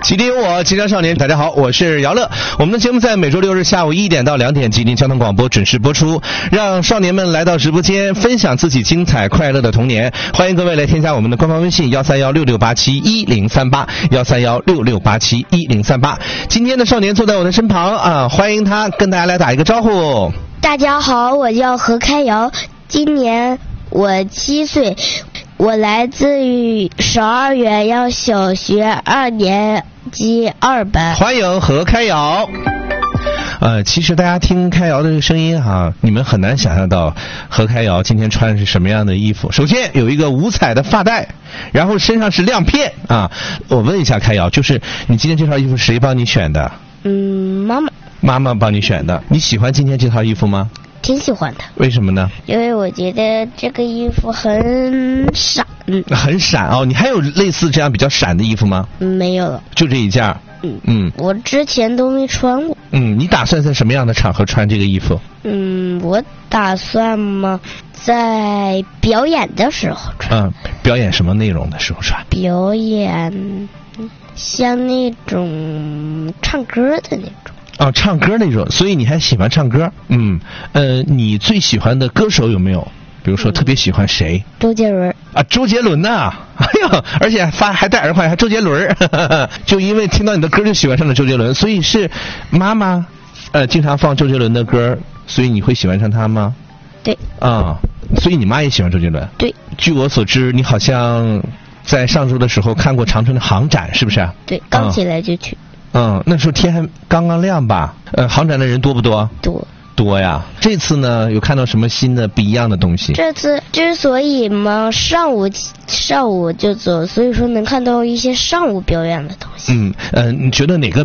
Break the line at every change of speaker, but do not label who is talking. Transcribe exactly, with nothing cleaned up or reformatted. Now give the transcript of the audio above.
吉林有我，吉祥少年。大家好，我是姚乐。我们的节目在每周六日下午一点到两点，吉林交通广播准时播出，让少年们来到直播间，分享自己精彩快乐的童年。欢迎各位来添加我们的官方微信幺三幺六六八七一零三八幺三幺六六八七一零三八。今天的少年坐在我的身旁啊，欢迎他跟大家来打一个招呼。
大家好，我叫何开瑶，今年我七岁。我来自于十二月阳小学二年级二班。
欢迎何开瑶。呃，其实大家听开瑶的这个声音哈、啊，你们很难想象到何开瑶今天穿的是什么样的衣服。首先有一个五彩的发带，然后身上是亮片啊。我问一下开瑶，就是你今天这套衣服谁帮你选的？
嗯，妈妈。
妈妈帮你选的。你喜欢今天这套衣服吗？
挺喜欢的。
为什么呢？
因为我觉得这个衣服很闪。
很闪哦。你还有类似这样比较闪的衣服吗？
嗯，没有了。
就这一件。
嗯
嗯。
我之前都没穿过。
嗯，你打算在什么样的场合穿这个衣服？
嗯，我打算嘛，在表演的时候穿。
嗯，表演什么内容的时候穿？
表演像那种唱歌的那种。
哦，唱歌那种，所以你还喜欢唱歌？嗯，呃，你最喜欢的歌手有没有？比如说特别喜欢谁？
周杰伦。啊，
周杰伦呐！哎呀，而且发还带耳环，还周杰伦，就因为听到你的歌就喜欢上了周杰伦，所以是妈妈呃经常放周杰伦的歌，所以你会喜欢上他吗？
对。
啊、嗯，所以你妈也喜欢周杰伦？
对。
据我所知，你好像在上周的时候看过长春的航展，是不是？
对，刚起来就去。
嗯，那时候天还刚刚亮吧？呃，航展的人多不多？
多。
多呀。这次呢，有看到什么新的不一样的东西？
这次之所以嘛，上午上午就走，所以说能看到一些上午表演的东西。
嗯呃，你觉得哪个